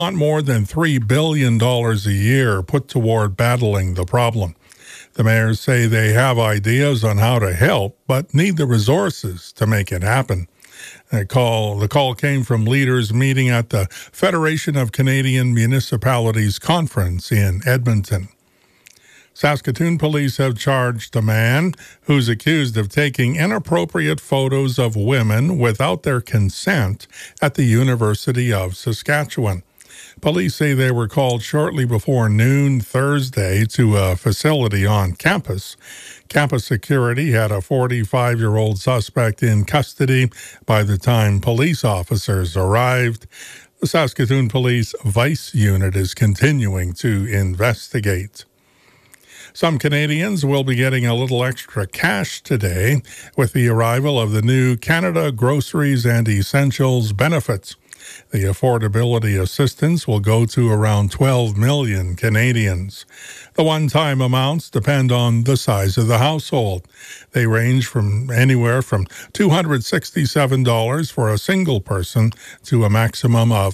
want more than $3 billion a year put toward battling the problem. The mayors say they have ideas on how to help, but need the resources to make it happen. The call came from leaders meeting at the Federation of Canadian Municipalities Conference in Edmonton. Saskatoon police have charged a man who's accused of taking inappropriate photos of women without their consent at the University of Saskatchewan. Police say they were called shortly before noon Thursday to a facility on campus. Campus security had a 45-year-old suspect in custody by the time police officers arrived. The Saskatoon Police Vice Unit is continuing to investigate. Some Canadians will be getting a little extra cash today with the arrival of the new Canada Groceries and Essentials benefits. The affordability assistance will go to around 12 million Canadians. The one-time amounts depend on the size of the household. They range from anywhere from $267 for a single person to a maximum of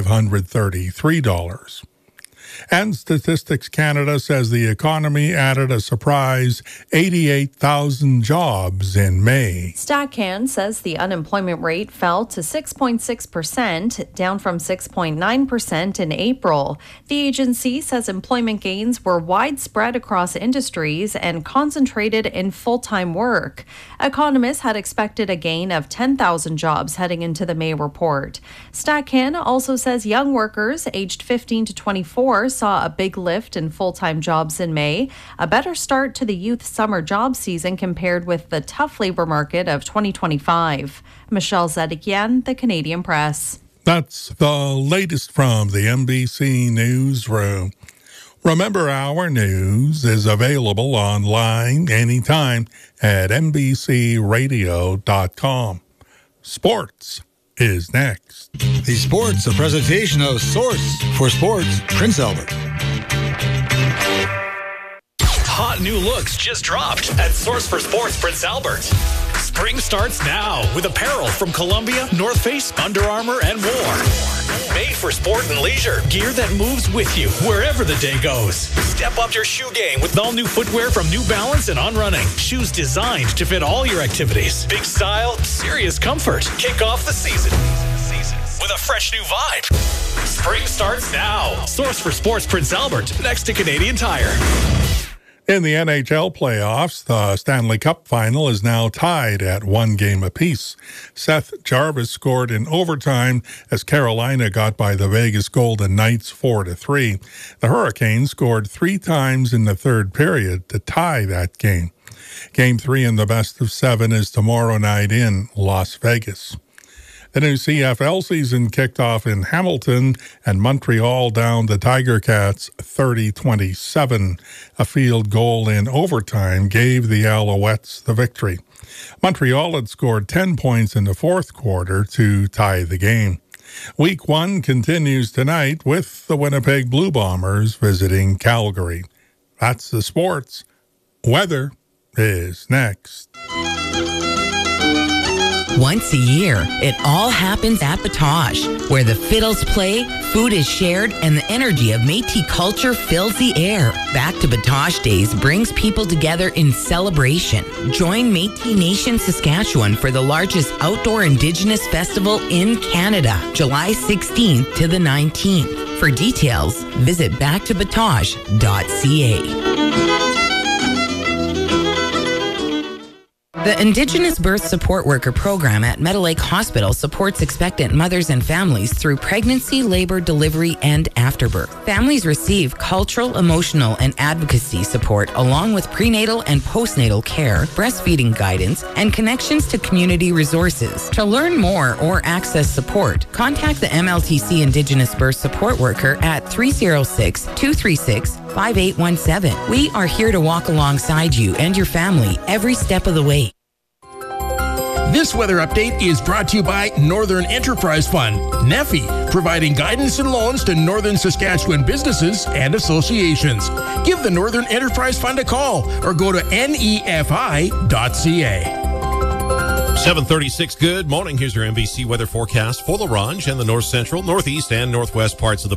$533. And Statistics Canada says the economy added a surprise 88,000 jobs in May. StatCan says the unemployment rate fell to 6.6%, down from 6.9% in April. The agency says employment gains were widespread across industries and concentrated in full-time work. Economists had expected a gain of 10,000 jobs heading into the May report. StatCan also says young workers aged 15 to 24 saw a big lift in full-time jobs in May, a better start to the youth summer job season compared with the tough labor market of 2025. Michelle Zedekian, The Canadian Press. That's the latest from the NBC Newsroom. Remember, our news is available online anytime at NBCRadio.com. Sports is next. The Sports, a presentation of Source for Sports, Prince Albert. Hot new looks just dropped at Source for Sports, Prince Albert. Spring starts now with apparel from Columbia, North Face, Under Armour, and more. Made for sport and leisure. Gear that moves with you wherever the day goes. Step up your shoe game with all new footwear from New Balance and On Running. Shoes designed to fit all your activities. Big style, serious comfort. Kick off the season with a fresh new vibe. Spring starts now. Source for Sports, Prince Albert, next to Canadian Tire. In the NHL playoffs, the Stanley Cup final is now tied at 1 game apiece. Seth Jarvis scored in overtime as Carolina got by the Vegas Golden Knights 4-3. The Hurricanes scored 3 times in the third period to tie that game. Game 3 in the best of 7 is tomorrow night in Las Vegas. The new CFL season kicked off in Hamilton, and Montreal downed the Tiger Cats 30-27. A field goal in overtime gave the Alouettes the victory. Montreal had scored 10 points in the fourth quarter to tie the game. Week 1 continues tonight with the Winnipeg Blue Bombers visiting Calgary. That's the sports. Weather is next. Once a year, it all happens at Batoche, where the fiddles play, food is shared, and the energy of Métis culture fills the air. Back to Batoche Days brings people together in celebration. Join Métis Nation Saskatchewan for the largest outdoor Indigenous festival in Canada, July 16th to the 19th. For details, visit backtobatoche.ca. The Indigenous Birth Support Worker program at Meadow Lake Hospital supports expectant mothers and families through pregnancy, labor, delivery, and afterbirth. Families receive cultural, emotional, and advocacy support along with prenatal and postnatal care, breastfeeding guidance, and connections to community resources. To learn more or access support, contact the MLTC Indigenous Birth Support Worker at 306-236-5817. We are here to walk alongside you and your family every step of the way. This weather update is brought to you by Northern Enterprise Fund, NEFI, providing guidance and loans to Northern Saskatchewan businesses and associations. Give the Northern Enterprise Fund a call or go to nefi.ca. 7:36. Good morning. Here's your MVC weather forecast for La Ronge and the north central, northeast, and northwest parts of the